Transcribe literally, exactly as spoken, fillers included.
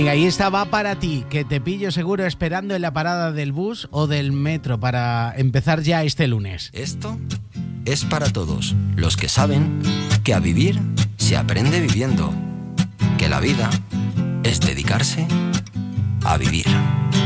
Venga, y esta va para ti, que te pillo seguro esperando en la parada del bus o del metro para empezar ya este lunes. Esto es para todos los que saben que a vivir se aprende viviendo, que la vida es dedicarse a vivir.